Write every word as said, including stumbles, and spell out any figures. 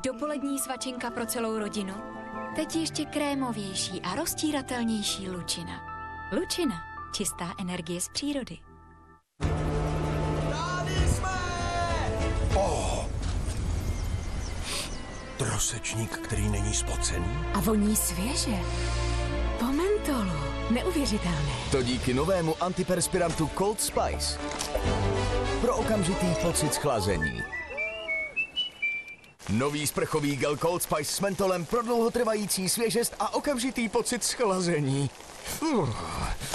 dopolední svačinka pro celou rodinu. Teď ještě krémovější a roztíratelnější Lučina. Lučina. Čistá energie z přírody. Tady jsme! Oh. Trosečník, který není spocený. A voní svěže. Po mentolu. Neuvěřitelné. To díky novému antiperspirantu Cold Spice. Pro okamžitý pocit schlazení. Nový sprchový gel Cold Spice s mentolem pro dlouhotrvající svěžest a okamžitý pocit schlazení. Uf.